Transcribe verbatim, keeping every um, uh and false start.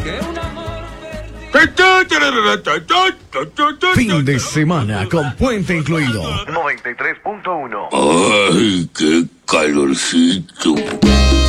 Fin de semana con puente incluido. noventa y tres punto uno. Ay, qué calorcito.